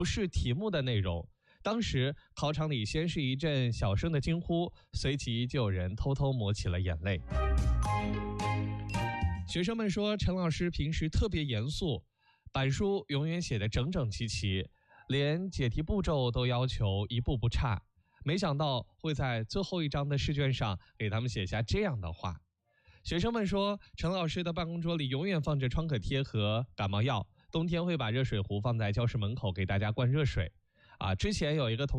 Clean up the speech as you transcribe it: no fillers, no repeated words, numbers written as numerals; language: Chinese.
不是题目的内容。当时考场里先是一阵小声的惊呼，随即就有人偷偷抹起了眼泪。学生们说陈老师平时特别严肃，板书永远写得整整齐齐，连解题步骤都要求一步不差。没想到会在最后一张的试卷上给他们写下这样的话。学生们说陈老师的办公桌里永远放着创可贴和感冒药，冬天会把热水壶放在教室门口给大家灌热水。之前有一个同